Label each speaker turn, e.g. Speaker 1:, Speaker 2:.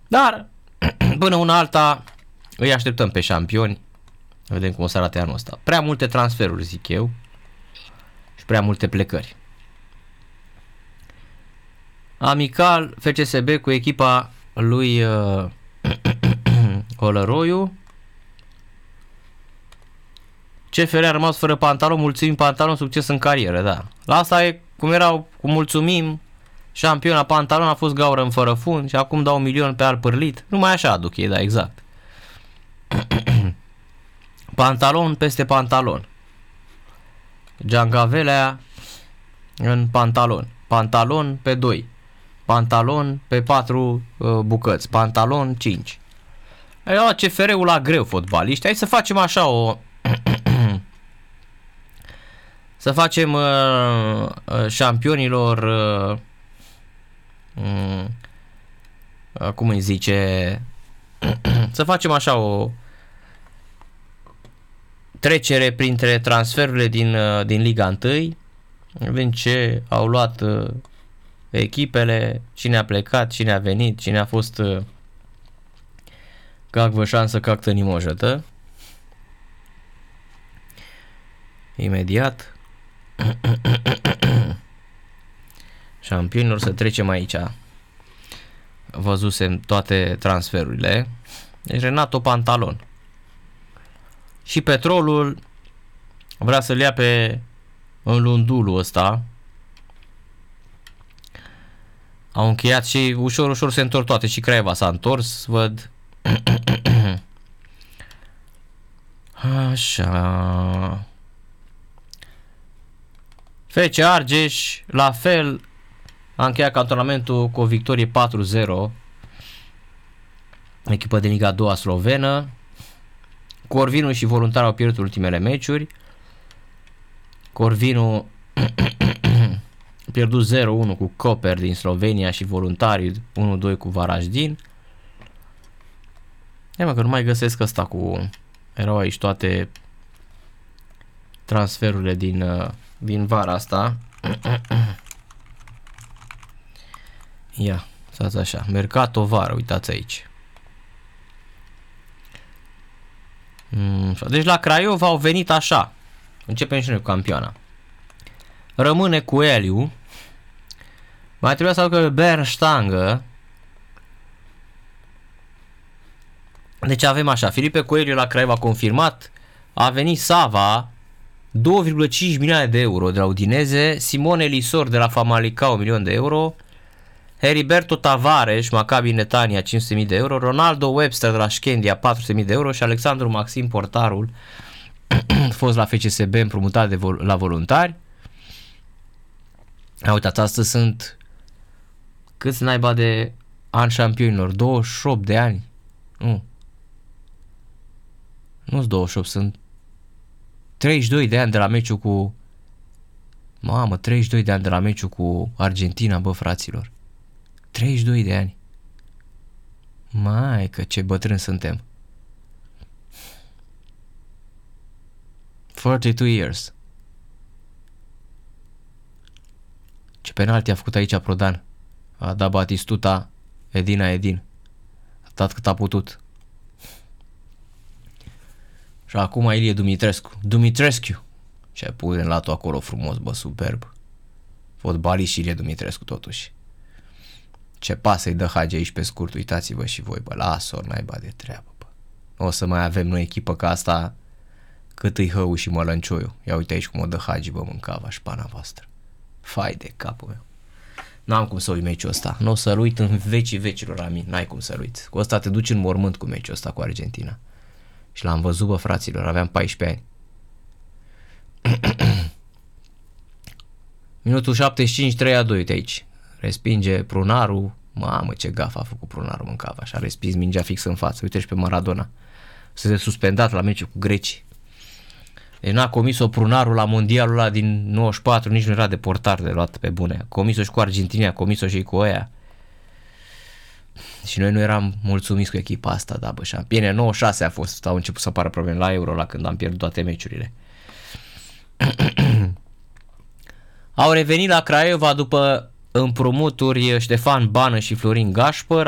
Speaker 1: Dar până una alta îi așteptăm pe șampioni. Vedem cum o să arate anul ăsta. Prea multe transferuri, zic eu, și prea multe plecări. Amical FCSB cu echipa lui Olăroiu. CFR a rămas fără pantalon, mulțumim pantalon, succes în carieră, da. La asta e cum erau cu mulțumim, șampion la pantalon, a fost gaură în fără fund și acum dau 1 milion pe al pârlit. Numai așa aduc ei, da, exact. Pantalon peste pantalon. Giangavelea în pantalon. Pantalon pe 2. Pantalon pe 4 bucăți. Pantalon 5. La CFR-ul la greu, fotbaliști. Hai să facem așa o... să facem șampionilor... cum îi zice... să facem așa o... trecere printre transferurile din Liga 1. Vedem ce au luat echipele, cine a plecat, cine a venit, cine a fost каква șansă, как-то не может. Imediat. Șampionilor, să trecem aici. Văzusem toate transferurile. Deci Renato Pantalon. Și Petrolul vrea să-l ia pe Lundulu ăsta. Au încheiat și ușor, ușor se întorc toate. Și Craiova s-a întors, văd. Așa. FC Argeș, la fel, a încheiat cantonamentul cu o victorie 4-0. Echipă de Liga 2 slovenă. Corvinu și Voluntari au pierdut ultimele meciuri. Corvinu a pierdut 0-1 cu Koper din Slovenia și Voluntari 1-2 cu Varajdin. Ia mă că nu mai găsesc ăsta cu... Erau aici toate transferurile din vara asta. Ia, stați așa. Mercato vară, uitați aici. Deci la Craiova au venit așa. Începem și noi cu campioana. Rămâne cu Eliu. Mai trebuia să aducă Bernstangă. Deci avem așa. Filipe Coelho la Craiova confirmat. A venit Sava. 2,5 milioane de euro de la Udineze. Simone Lisor de la Famalicão 1 milion de euro. Heriberto Tavares, Maccabi Netanya 500.000 de euro. Ronaldo Webster de la Scandia 400.000 de euro. Și Alexandru Maxim Portarul fost la FCSB împrumutat la Voluntari. Uitați, astăzi sunt câți naiba de ani șampionilor? 28 de ani? Nu-s 28, sunt 32 de ani de la meciul cu... Mamă, 32 de ani de la meciul cu Argentina, bă, fraților. 32 de ani. Mai că ce bătrân suntem. 42 years. Ce penalti a făcut aici Prodan. A dat Batistuta Edin. A dat cât a putut. Și acum Ilie Dumitrescu. Ce pune în latul acolo frumos, bă, superb. Fotbalist și Ilie Dumitrescu totuși. Ce pas îi dă Hagi aici pe scurt, uitați-vă și voi, bă, lasă-o naiba de treabă, bă. Nu o să mai avem noi echipă ca asta cât îi Hău și Mălăncioiu. Ia uite aici cum o dă Hagi, bă, mâncava șpana voastră. Fai de capul meu. N-am cum să uit meciul ăsta. Nu o să-l uit în vecii vecilor, Amin. N-ai cum să-l uiți. Cu ăsta te duci în mormânt cu meciul ăsta cu Argentina. Și l-am văzut, bă, fraților, aveam 14 ani. Minutul 75, 3-2, uite aici. Respinge Prunaru. Mamă, ce gafă a făcut Prunaru, mâncava. Și a respins mingea fix în față. Uite și pe Maradona. Se suspendat la meciul cu grecii. Deci n-a comis-o Prunaru la mondialul ăla din 94, nici nu era de portar de luat pe bune. A comis-o și cu Argentina, a comis-o și cu ăia. Și noi nu eram mulțumiți cu echipa asta, da, bă, bine, 96 a fost, au început să apară probleme la Euro, la când am pierdut toate meciurile. Au revenit la Craiova după împrumuturi Ștefan Bană și Florin Gașpăr.